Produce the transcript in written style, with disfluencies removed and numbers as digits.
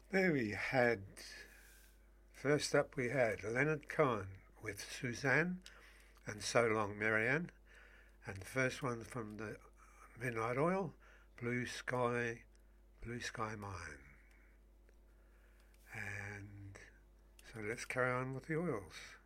There we had, first up we had Leonard Cohen with Suzanne and So Long Marianne, and the first one from the Midnight Oil, Blue Sky Mine. And so let's carry on with the oils.